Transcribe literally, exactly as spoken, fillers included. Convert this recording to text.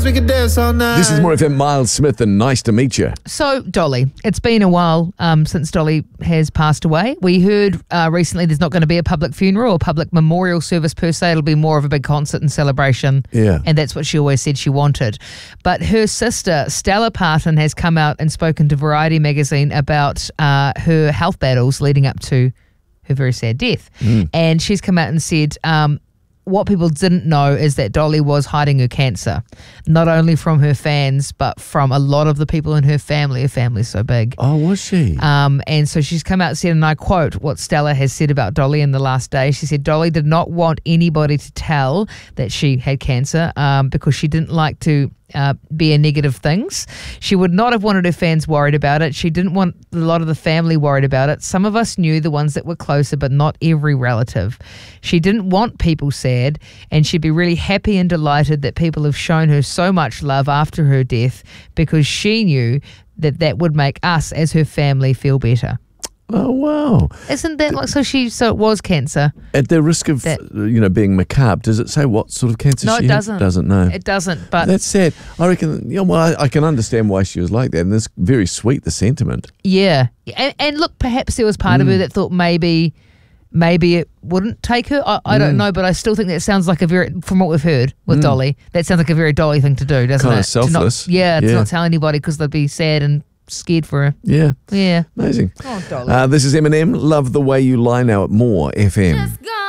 We can dance all night. This is More F M, Miles Smith, and nice to meet you. So, Dolly, it's been a while um, since Dolly has passed away. We heard uh, recently there's not going to be a public funeral or public memorial service per se. It'll be more of a big concert and celebration. Yeah. And that's what she always said she wanted. But her sister, Stella Parton, has come out and spoken to Variety magazine about uh, her health battles leading up to her very sad death. Mm. And she's come out and said... Um, what people didn't know is that Dolly was hiding her cancer, not only from her fans, but from a lot of the people in her family. Her family's so big. Oh, was she? Um, and so she's come out and said, and I quote what Stella has said about Dolly in the last day. She said, Dolly did not want anybody to tell that she had cancer um, because she didn't like to uh, be a negative things. She would not have wanted her fans worried about it. She didn't want a lot of the family worried about it. Some of us knew, the ones that were closer, but not every relative. She didn't want people sad, and she'd be really happy and delighted that people have shown her so much love after her death because she knew that that would make us as her family feel better. Oh, wow. Isn't that like, so she, so it was cancer? At the risk of, That- you know, being macabre, does it say what sort of cancer No, she it had? doesn't. Doesn't, no. It doesn't, but That's sad. I reckon, you know, well, I, I can understand why she was like that, and it's very sweet, the sentiment. yeah. And, and look, perhaps there was part of her that thought maybe, maybe it wouldn't take her. I, I don't know, but I still think that sounds like a very, from what we've heard with Dolly, that sounds like a very Dolly thing to do, doesn't Kinda it? To not- selfless. yeah, to Yeah. not tell anybody because they'd be sad and scared for her. Yeah. Yeah. Amazing. Oh, Dolly. Uh, this is Eminem. Love the way you lie now at More F M. Just go